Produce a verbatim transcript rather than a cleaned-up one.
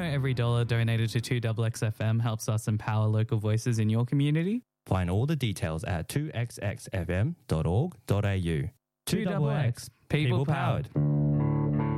every dollar donated to two X X F M helps us empower local voices in your community. Find all the details at two x x f m dot org dot a u. two X X, people powered.